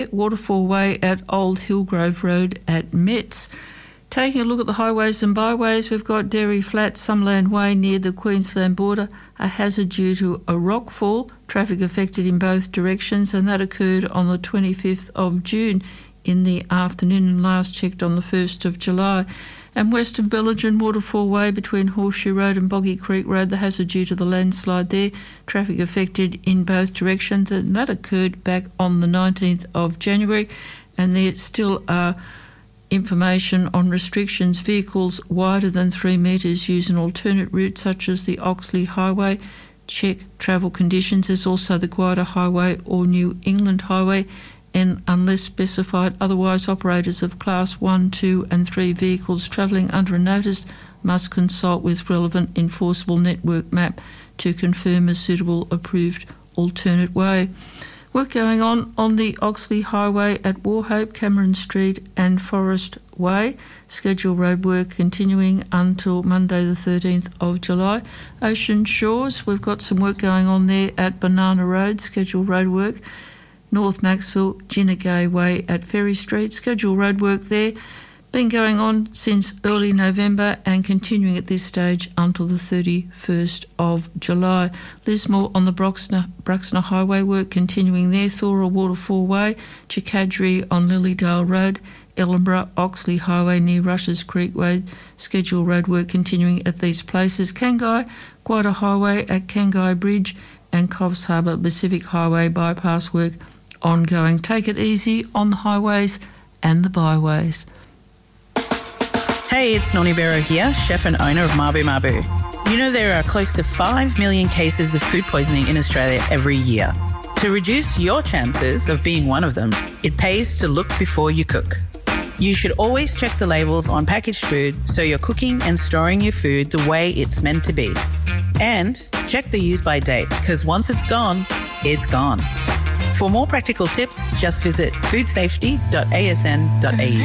Waterfall Way at Old Hillgrove Road at Metz. Taking a look at the highways and byways, we've got Dairy Flat, Summerland Way near the Queensland border, a hazard due to a rockfall. Traffic affected in both directions, and that occurred on the 25th of June in the afternoon and last checked on the 1st of July. And west of Bellingen, Waterfall Way between Horseshoe Road and Boggy Creek Road, the hazard due to the landslide there. Traffic affected in both directions, and that occurred back on the 19th of January. And there still are information on restrictions. Vehicles wider than 3 metres use an alternate route such as the Oxley Highway. Check travel conditions. There's also the Guida Highway or New England Highway, and unless specified otherwise, operators of Class 1, 2 and 3 vehicles travelling under a notice must consult with relevant enforceable network map to confirm a suitable approved alternate way. Work going on the Oxley Highway at Warhope, Cameron Street and Forest Way. Scheduled road work continuing until Monday the 13th of July. Ocean Shores, we've got some work going on there at Banana Road, scheduled road work. North Maxville, Ginnegay Way at Ferry Street, scheduled road work there. Been going on since early November and continuing at this stage until the 31st of July. Lismore on the Bruxner Highway work continuing there. Thora Waterfall Way, Chicadrie on Lilydale Road, Ellenborough, Oxley Highway near Rushes Creek Road, scheduled road work continuing at these places. Kangai, Guida Highway at Kangai Bridge and Coffs Harbour Pacific Highway bypass work ongoing. Take it easy on the highways and the byways. Hey, it's Noni Vero here, chef and owner of Mabu Mabu. You know there are close to 5 million cases of food poisoning in Australia every year. To reduce your chances of being one of them, it pays to look before you cook. You should always check the labels on packaged food so you're cooking and storing your food the way it's meant to be. And check the use-by date, because once it's gone, it's gone. For more practical tips, just visit foodsafety.asn.au.